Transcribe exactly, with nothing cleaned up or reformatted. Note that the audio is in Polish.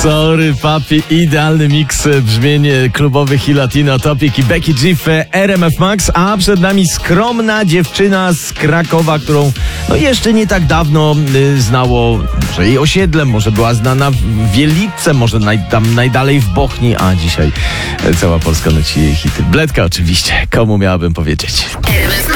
Sorry papi, idealny miks brzmienie klubowych i latino Topic i Becky G w R M F Max, a przed nami skromna dziewczyna z Krakowa, którą no jeszcze nie tak dawno y, znało może jej osiedle, może była znana w Wieliczce, może naj, tam najdalej w Bochni, a dzisiaj cała Polska nuci jej hity. Bledka oczywiście, komu miałabym powiedzieć.